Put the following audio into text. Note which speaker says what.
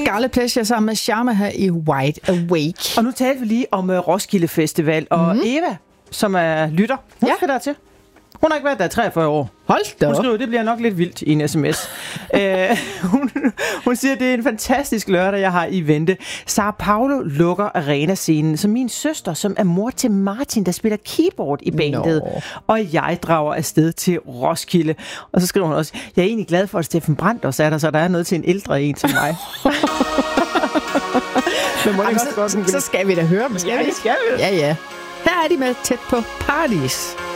Speaker 1: Scarlet Pleasure sammen med Sharma her i Wide Awake.
Speaker 2: Og nu talte vi lige om Roskilde Festival, og Eva, som er lytter, hun skal der til. Hun har ikke været der 43 år.
Speaker 1: Hold da op.
Speaker 2: Hun skriver, det bliver nok lidt vildt i en sms. Hun siger, det er en fantastisk lørdag, jeg har i vente. Sao Paulo lukker arenascenen, som min søster, som er mor til Martin, der spiller keyboard i bandet. Og jeg drager afsted til Roskilde. Og så skriver hun også, jeg er egentlig glad for, at Steffen Brandt også er der, så der er noget til en ældre en som mig.
Speaker 1: Så skal vi da høre dem.
Speaker 2: Skal vi?
Speaker 1: Ja. Her er de med Tæt på Paradis.